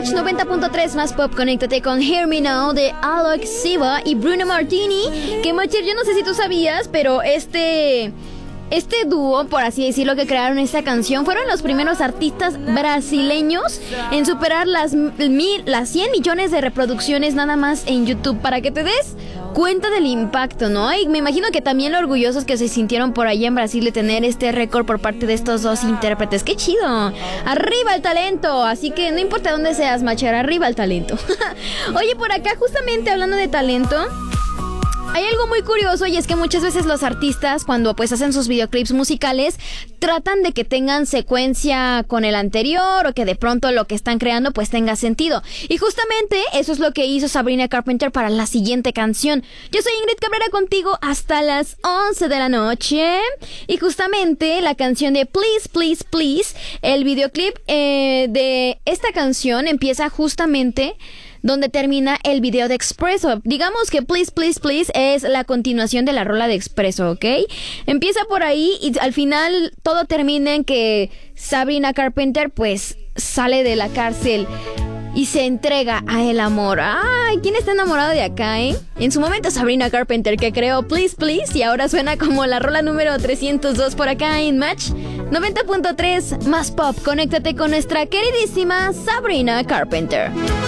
Match 90.3 más pop. Conéctate con Hear Me Now de Alok Siva y Bruno Martini. Que Macher, yo no sé si tú sabías, pero este dúo, por así decirlo, que crearon esta canción, fueron los primeros artistas brasileños en superar las 100 millones de reproducciones nada más en YouTube, para que te des cuenta del impacto, ¿no? Y me imagino que también lo orgullosos que se sintieron por allá en Brasil de tener este récord por parte de estos dos intérpretes. ¡Qué chido! ¡Arriba el talento! Así que no importa dónde seas, Macher, arriba el talento. Oye, por acá, justamente hablando de talento, hay algo muy curioso, y es que muchas veces los artistas, cuando pues hacen sus videoclips musicales, tratan de que tengan secuencia con el anterior, o que de pronto lo que están creando pues tenga sentido. Y justamente eso es lo que hizo Sabrina Carpenter para la siguiente canción. Yo soy Ingrid Cabrera, contigo hasta las 11 de la noche. Y justamente la canción de Please, Please, Please, el videoclip de esta canción empieza justamente donde termina el video de Expresso. Digamos que Please, Please, Please es la continuación de la rola de Expresso, ¿ok? Empieza por ahí y al final todo termina en que Sabrina Carpenter pues sale de la cárcel y se entrega a el amor. Ay, ¿quién está enamorado de acá, eh? En su momento Sabrina Carpenter, que creó Please, Please, y ahora suena como la rola número 302 por acá en Match 90.3 más pop. Conéctate con nuestra queridísima Sabrina Carpenter.